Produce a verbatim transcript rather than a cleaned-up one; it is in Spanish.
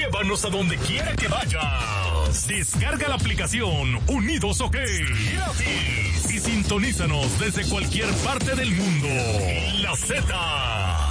Llévanos a donde quiera que vayas. Descarga la aplicación Unidos OK gratis y sintonízanos desde cualquier parte del mundo. La Z.